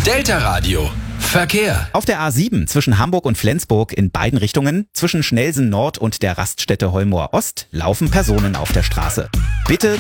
Delta Radio. Verkehr. Auf der A7 zwischen Hamburg und Flensburg in beiden Richtungen, zwischen Schnelsen Nord und der Raststätte Heumor Ost, laufen Personen auf der Straße. Bitte